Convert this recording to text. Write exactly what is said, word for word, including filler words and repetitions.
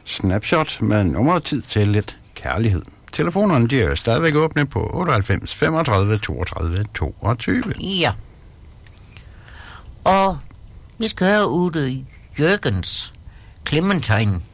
Snapshot med nummeret tid til lidt kærlighed. Telefonerne de er stadigvæk åbne på otteoghalvfems femogtredive toogtredive toogtyve. Ja. Og vi skal høre Ude Jørgens Clementine